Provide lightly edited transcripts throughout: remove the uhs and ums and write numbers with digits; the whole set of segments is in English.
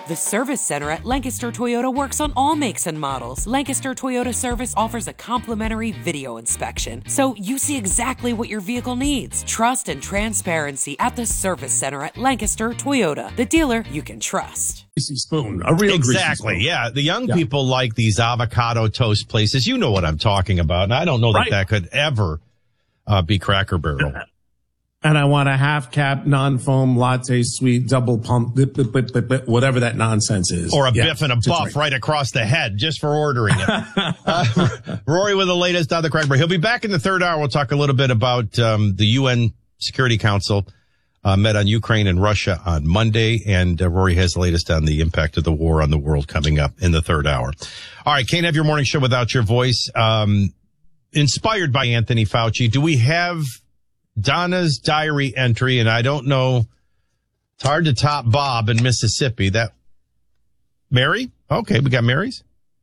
The Service Center at Lancaster Toyota works on all makes and models. Lancaster Toyota Service offers a complimentary video inspection, so you see exactly what your vehicle needs. Trust and transparency at the Service Center at Lancaster Toyota, the dealer you can trust. Greasy spoon, a real exactly. Greasy spoon. Yeah, the young people like these avocado toast places. You know what I'm talking about, and I don't know that that could ever be Cracker Barrel. And I want a half-cap, non-foam, latte, sweet, double pump, whatever that nonsense is. Or a biff and a buff right across the head just for ordering it. Rory with the latest on the Cracker Barrel. He'll be back in the third hour. We'll talk a little bit about the UN Security Council met on Ukraine and Russia on Monday. And Rory has the latest on the impact of the war on the world coming up in the third hour. All right, can't have your morning show without your voice. Inspired by Anthony Fauci, do we have Donna's diary entry? And I don't know, it's hard to top Bob in Mississippi. That Mary? Okay, we got Mary's.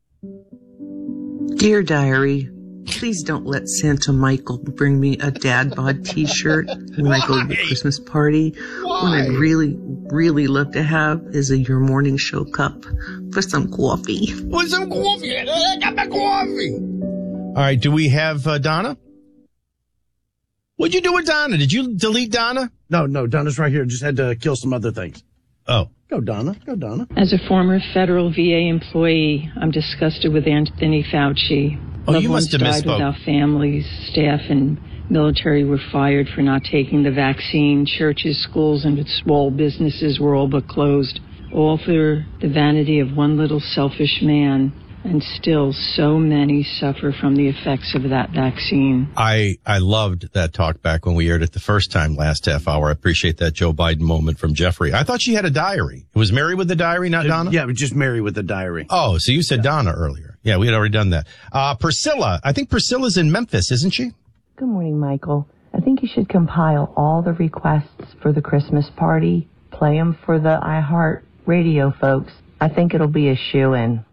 Dear diary, please don't let Santa Michael bring me a dad bod t-shirt when I go to the Christmas party. What I'd really, really love to have is a Your Morning Show cup for some coffee. Want some coffee? I got my coffee. All right, do we have Donna? What'd you do with Donna? Did you delete Donna? No, Donna's right here. Just had to kill some other things. Oh. Go, Donna. Go, Donna. As a former federal VA employee, I'm disgusted with Anthony Fauci. Oh, you must have died misspoke. without families. Staff and military were fired for not taking the vaccine. Churches, schools, and small businesses were all but closed. All for the vanity of one little selfish man. And still, so many suffer from the effects of that vaccine. I loved that talk back when we aired it the first time last half hour. I appreciate that Joe Biden moment from Jeffrey. I thought she had a diary. It was Mary with the diary, not Donna? Yeah, but just Mary with the diary. Oh, so you said Donna earlier. Yeah, we had already done that. Priscilla. I think Priscilla's in Memphis, isn't she? Good morning, Michael. I think you should compile all the requests for the Christmas party, play them for the iHeart Radio folks. I think it'll be a shoo-in.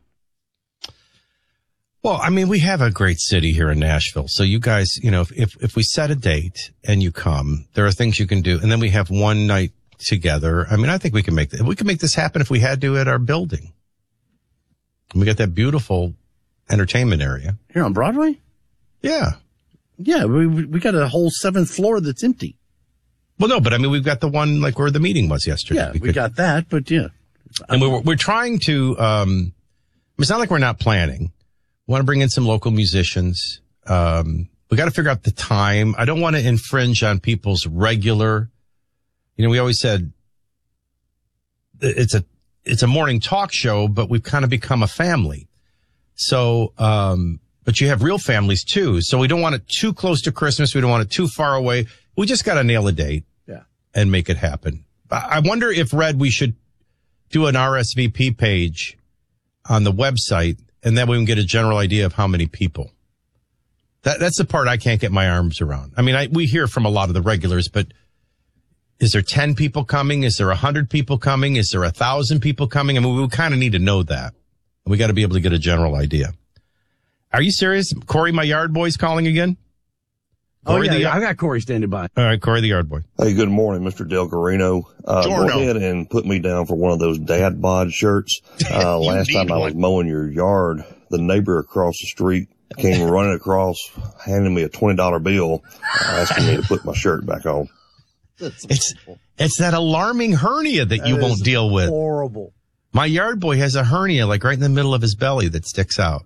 Well, I mean, we have a great city here in Nashville. So you guys, you know, if we set a date and you come, there are things you can do. And then we have one night together. I mean, I think we can make this happen if we had to at our building. We got that beautiful entertainment area. Here on Broadway? Yeah. Yeah, we got a whole 7th floor that's empty. Well, no, but I mean, we've got the one like where the meeting was yesterday. Yeah, we got that, but yeah. And we're trying to, it's not like we're not planning. We want to bring in some local musicians. We got to figure out the time. I don't want to infringe on people's regular, you know, we always said it's a morning talk show, but we've kind of become a family. So, but you have real families too. So we don't want it too close to Christmas. We don't want it too far away. We just got to nail a date and make it happen. I wonder if, Red, we should do an RSVP page on the website, and then we can get a general idea of how many people. That's the part I can't get my arms around. I mean, we hear from a lot of the regulars, but is there 10 people coming? Is there 100 people coming? Is there 1,000 people coming? I mean, we kind of need to know that. We got to be able to get a general idea. Are you serious? Corey, my yard boy's calling again? Corey, I got Corey standing by. All right, Corey, the yard boy. Hey, good morning, Mr. Del Carino. Go ahead and put me down for one of those dad bod shirts. Last time I was mowing your yard, the neighbor across the street came running across, handing me a $20 bill, asking me to put my shirt back on. It's that alarming hernia that you won't deal with. Horrible. My yard boy has a hernia like right in the middle of his belly that sticks out.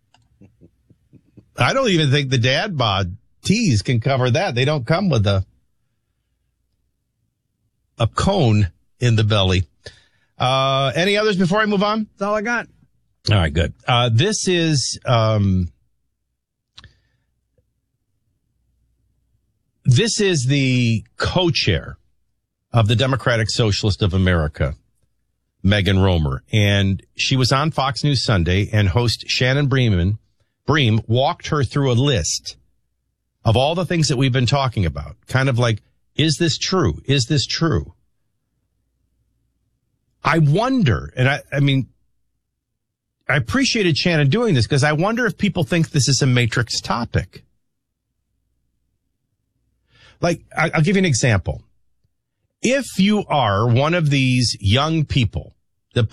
I don't even think the dad bod tees can cover that. They don't come with a cone in the belly. Any others before I move on? That's all I got. All right, good. This is the co-chair of the Democratic Socialist of America, Megan Romer. And she was on Fox News Sunday, and host Shannon Bream walked her through a list of all the things that we've been talking about. Kind of like, is this true? Is this true? I wonder, and I mean, I appreciated Shannon doing this because I wonder if people think this is a Matrix topic. Like, I'll give you an example. If you are one of these young people